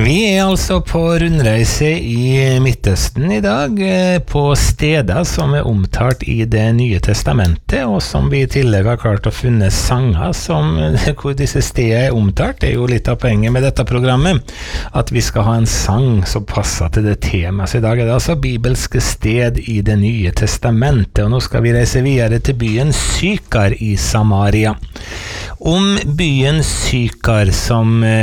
Vi altså på rundreise i Midtøsten I dag, på steder som omtalt I det nye testamentet, og som vi I tillegg har klart å funne sanger som, hvor disse stedene omtalt. Det jo litt av poenget med dette programmet, at vi skal ha en sang som passer til det temaet. Så I dag det altså bibelske sted I det nye testamentet, og nå skal vi reise videre til byen Sykar I Samaria. Om byen Sykar som